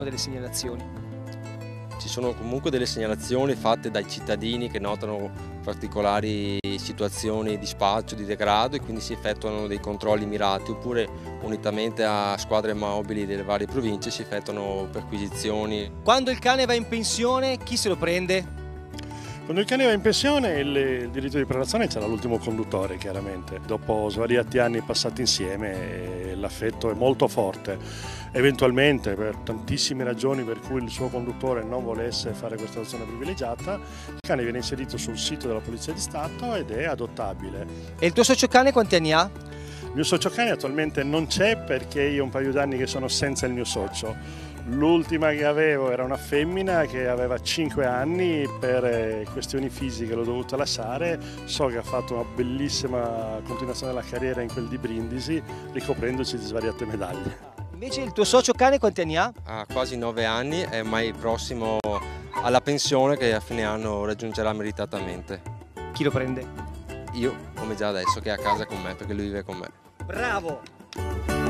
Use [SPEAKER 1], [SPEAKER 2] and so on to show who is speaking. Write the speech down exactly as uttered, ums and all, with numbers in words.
[SPEAKER 1] delle segnalazioni?
[SPEAKER 2] Ci sono comunque delle segnalazioni fatte dai cittadini che notano particolari situazioni di spaccio, di degrado, e quindi si effettuano dei controlli mirati, oppure unitamente a squadre mobili delle varie province si effettuano perquisizioni.
[SPEAKER 1] Quando il cane va in pensione, chi se lo prende?
[SPEAKER 3] Quando il cane va in pensione il, il diritto di prelazione c'era l'ultimo conduttore, chiaramente. Dopo svariati anni passati insieme l'affetto è molto forte. Eventualmente, per tantissime ragioni per cui il suo conduttore non volesse fare questa adozione privilegiata, il cane viene inserito sul sito della Polizia di Stato ed è adottabile.
[SPEAKER 1] E il tuo socio cane quanti anni ha?
[SPEAKER 3] Il mio socio cane attualmente non c'è perché io ho un paio d'anni che sono senza il mio socio. L'ultima che avevo era una femmina che aveva cinque anni, per questioni fisiche l'ho dovuta lasciare. So che ha fatto una bellissima continuazione della carriera in quel di Brindisi, ricoprendoci di svariate medaglie.
[SPEAKER 1] Invece il tuo socio cane quanti anni ha?
[SPEAKER 2] Ha quasi nove anni, è ormai prossimo alla pensione che a fine anno raggiungerà meritatamente.
[SPEAKER 1] Chi lo prende?
[SPEAKER 2] Io, come già adesso, che è a casa con me, perché lui vive con me.
[SPEAKER 1] Bravo!